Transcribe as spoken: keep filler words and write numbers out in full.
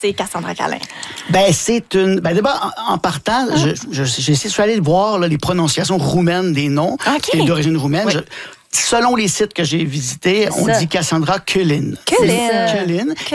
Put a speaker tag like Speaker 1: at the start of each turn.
Speaker 1: c'est Cassandra Calin?
Speaker 2: Ben, c'est une. Ben, d'abord, en, en partant, ah. je, je, j'ai essayé d'aller voir là, les prononciations roumaines des noms,
Speaker 1: okay.
Speaker 2: qui est d'origine roumaine. Oui. Je, selon les sites que j'ai visités, c'est on ça. dit Cassandra Culin.
Speaker 1: Culin.
Speaker 2: Culin.